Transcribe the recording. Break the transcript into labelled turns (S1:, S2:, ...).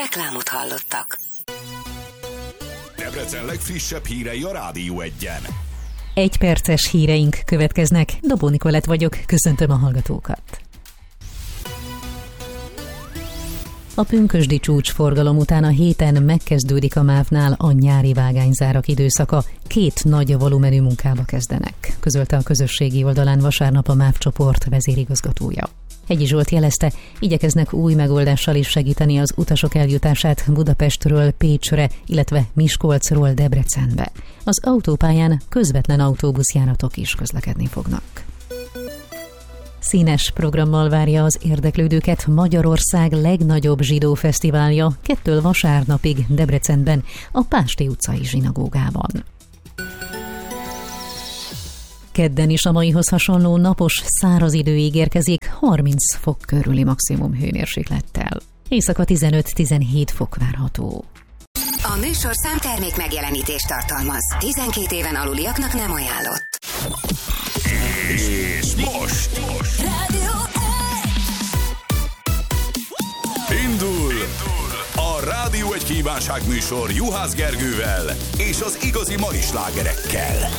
S1: Reklámot hallottak.
S2: Debrecen legfrissebb hírei a Rádió Egyen.
S3: Egyperces híreink következnek. Dobó Nikolett vagyok, köszöntöm a hallgatókat. A pünkösdi csúcsforgalom után a héten megkezdődik a MÁV-nál a nyári vágányzárak időszaka. 2 nagy volumenű munkába kezdenek, közölte a közösségi oldalán vasárnap a MÁV csoport vezérigazgatója. Hegyi Zsolt jelezte, igyekeznek új megoldással is segíteni az utasok eljutását Budapestről Pécsre, illetve Miskolcról Debrecenbe. Az autópályán közvetlen autóbuszjáratok is közlekedni fognak. Színes programmal várja az érdeklődőket Magyarország legnagyobb zsidó fesztiválja 2 vasárnapig Debrecenben, a Pásté utcai zsinagógában. Kedden is a maihoz hasonló napos, száraz idő ígérkezik 30 fok körüli maximum hőmérséklettel. Éjszaka 15-17 fok várható.
S1: A műsor számtermék megjelenítést tartalmaz. 12 éven aluliaknak nem ajánlott.
S2: És most
S1: Rádió
S2: indul a Rádió Egy kívánságműsor Juhász Gergővel és az igazi mai slágerekkel.